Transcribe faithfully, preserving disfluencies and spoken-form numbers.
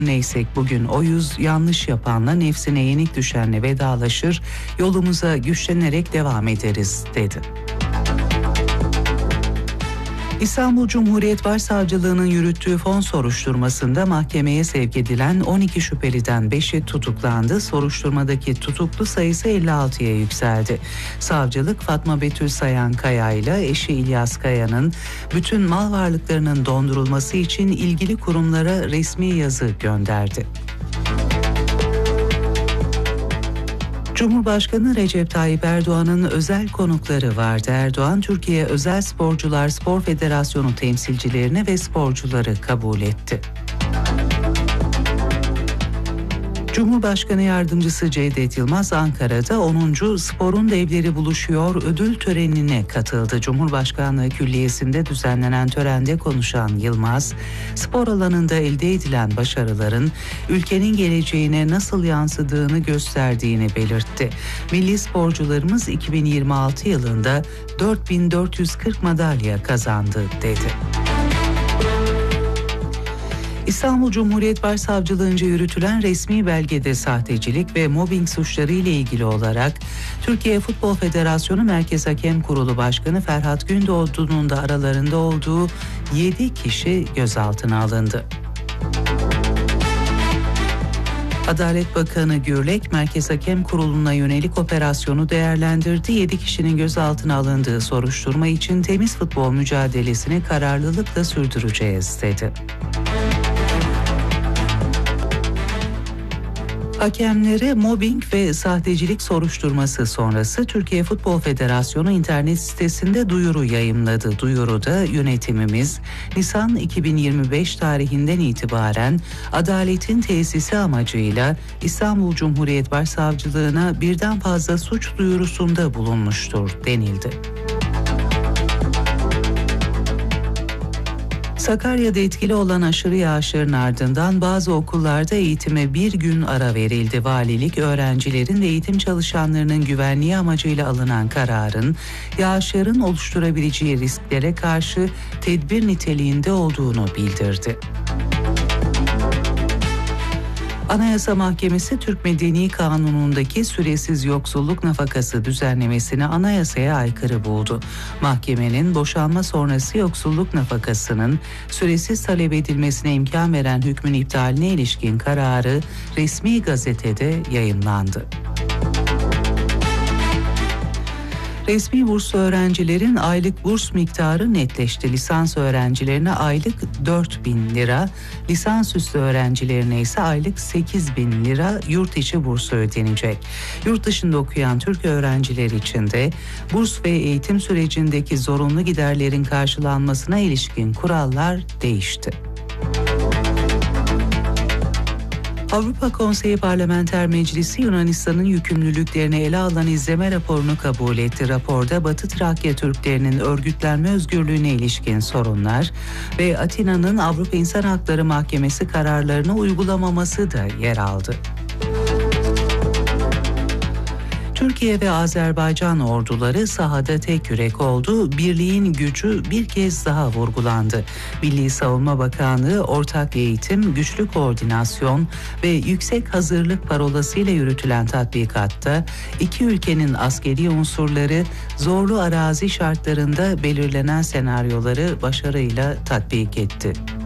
Neysek bugün oyuz, yanlış yapanla, nefsine yenik düşenle vedalaşır, yolumuza güçlenerek devam ederiz dedi. İstanbul Cumhuriyet Başsavcılığı'nın yürüttüğü fon soruşturmasında mahkemeye sevk edilen on iki şüpheliden beşi tutuklandı. Soruşturmadaki tutuklu sayısı elli altıya yükseldi. Savcılık Fatma Betül Sayan Kaya ile eşi İlyas Kaya'nın bütün mal varlıklarının dondurulması için ilgili kurumlara resmi yazı gönderdi. Cumhurbaşkanı Recep Tayyip Erdoğan'ın özel konukları vardı. Erdoğan, Türkiye Özel Sporcular Spor Federasyonu temsilcilerini ve sporcuları kabul etti. Cumhurbaşkanı Yardımcısı Cevdet Yılmaz Ankara'da onuncu Sporun Devleri Buluşuyor ödül törenine katıldı. Cumhurbaşkanlığı Külliyesi'nde düzenlenen törende konuşan Yılmaz, spor alanında elde edilen başarıların ülkenin geleceğine nasıl yansıdığını gösterdiğini belirtti. Milli sporcularımız iki bin yirmi altı yılında dört bin dört yüz kırk madalya kazandı dedi. İstanbul Cumhuriyet Başsavcılığı'nca yürütülen resmi belgede sahtecilik ve mobbing suçları ile ilgili olarak Türkiye Futbol Federasyonu Merkez Hakem Kurulu Başkanı Ferhat Gündoğdu'nun da aralarında olduğu yedi kişi gözaltına alındı. Adalet Bakanı Gürlek, Merkez Hakem Kurulu'na yönelik operasyonu değerlendirdi. yedi kişinin gözaltına alındığı soruşturma için temiz futbol mücadelesini kararlılıkla sürdüreceğiz dedi. Hakemlere mobbing ve sahtecilik soruşturması sonrası Türkiye Futbol Federasyonu internet sitesinde duyuru yayımladı. Duyuruda yönetimimiz Nisan iki bin yirmi beş tarihinden itibaren adaletin tesisi amacıyla İstanbul Cumhuriyet Başsavcılığına birden fazla suç duyurusunda bulunmuştur denildi. Sakarya'da etkili olan aşırı yağışların ardından bazı okullarda eğitime bir gün ara verildi. Valilik, öğrencilerin ve eğitim çalışanlarının güvenliği amacıyla alınan kararın yağışların oluşturabileceği risklere karşı tedbir niteliğinde olduğunu bildirdi. Anayasa Mahkemesi Türk Medeni Kanunu'ndaki süresiz yoksulluk nafakası düzenlemesini anayasaya aykırı buldu. Mahkemenin boşanma sonrası yoksulluk nafakasının süresiz talep edilmesine imkan veren hükmün iptaline ilişkin kararı resmi gazetede yayımlandı. Resmi burslu öğrencilerin aylık burs miktarı netleşti. Lisans öğrencilerine aylık dört bin lira, lisansüstü öğrencilerine ise aylık sekiz bin lira yurt içi bursu ödenecek. Yurt dışında okuyan Türk öğrenciler için de burs ve eğitim sürecindeki zorunlu giderlerin karşılanmasına ilişkin kurallar değişti. Avrupa Konseyi Parlamenter Meclisi Yunanistan'ın yükümlülüklerini ele alan izleme raporunu kabul etti. Raporda Batı Trakya Türklerinin örgütlenme özgürlüğüne ilişkin sorunlar ve Atina'nın Avrupa İnsan Hakları Mahkemesi kararlarını uygulamaması da yer aldı. Türkiye ve Azerbaycan orduları sahada tek yürek oldu. Birliğin gücü bir kez daha vurgulandı. Milli Savunma Bakanlığı ortak eğitim, güçlü koordinasyon ve yüksek hazırlık parolasıyla yürütülen tatbikatta iki ülkenin askeri unsurları zorlu arazi şartlarında belirlenen senaryoları başarıyla tatbik etti.